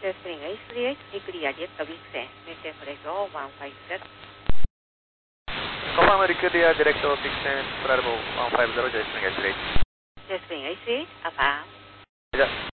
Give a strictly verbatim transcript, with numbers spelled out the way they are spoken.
Spring A three eight, Hickory Ajet Vixen, maintain flight level one five zero. Confirm Hickory Ajet Vixen, flight level one five zero, J Spring A three eight. J Spring A three eight, affirm. Yeah.